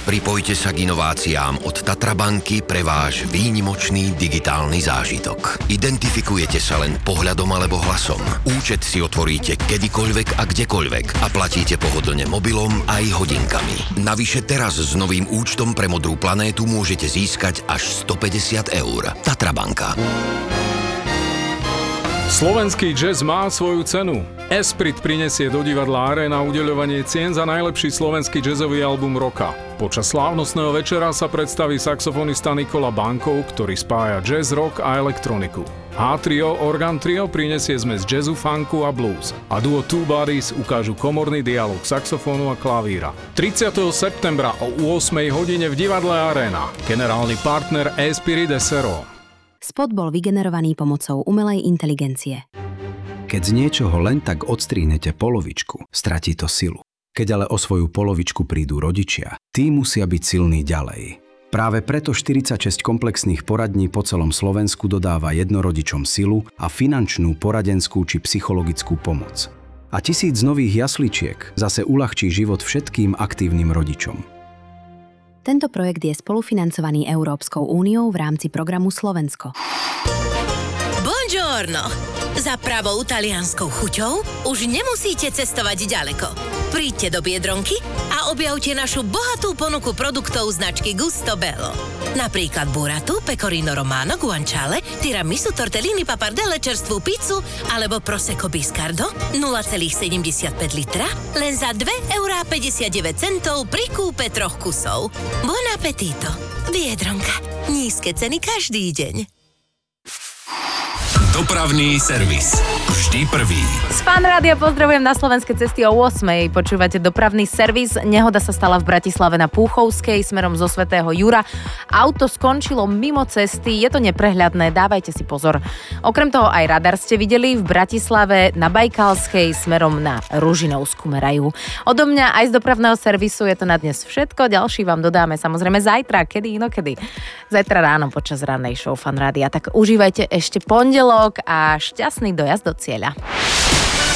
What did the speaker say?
Pripojte sa k inováciám od Tatra banky pre váš výnimočný digitálny zážitok. Identifikujete sa len pohľadom alebo hlasom. Účet si otvoríte kedykoľvek a kdekoľvek a platíte pohodlne mobilom aj hodinkami. Navyše teraz s novým účtom pre Modrú planétu môžete získať až 150 eur. Tatra banka. Slovenský jazz má svoju cenu. Esprit prinesie do divadla Arena udeľovanie cien za najlepší slovenský jazzový album roka. Počas slávnostného večera sa predstaví saxofonista Nikola Bankov, ktorý spája jazz, rock a elektroniku. H-trio Organ Trio prinesie zmes jazzu, funku a blues. A duo Two Bodies ukážu komorný dialog saxofónu a klavíra. 30. septembra o 8 hodine v divadle Arena. Generálny partner Esprit de Sero. Spot bol vygenerovaný pomocou umelej inteligencie. Keď z niečoho len tak odstrihnete polovičku, stratí to silu. Keď ale o svoju polovičku prídu rodičia, tí musia byť silní ďalej. Práve preto 46 komplexných poradní po celom Slovensku dodáva jednorodičom silu a finančnú, poradenskú či psychologickú pomoc. A 1000 nových jasličiek zase uľahčí život všetkým aktívnym rodičom. Tento projekt je spolufinancovaný Európskou úniou v rámci programu Slovensko. Buongiorno! Za pravou talianskou chuťou už nemusíte cestovať ďaleko. Príďte do Biedronky a objavte našu bohatú ponuku produktov značky Gusto Bello. Napríklad burratu, pecorino romano, guanciale, tiramisu, tortellini, pappardelle, čerstvú pizzu alebo prosecco biscardo 0,75 litra len za 2,59 € pri kúpe 3 kusov. Buon appetito! Biedronka. Nízke ceny každý deň. Dopravný servis. Vždy prvý. Z Fan Rádia pozdravujem na slovenské cesty o 8:00. Počúvate dopravný servis. Nehoda sa stala v Bratislave na Púchovskej smerom zo Svätého Jura. Auto skončilo mimo cesty. Je to neprehľadné, dávajte si pozor. Okrem toho aj radar ste videli v Bratislave na Bajkalskej smerom na Ružinovskú merajú. Odo mňa aj z dopravného servisu je to na dnes všetko. Ďalší vám dodáme samozrejme zajtra, kedy inokedy. Zajtra ráno počas rannej show Fan Rádia. Tak užívajte ešte pondelok a šťastný dojazd do cieľa.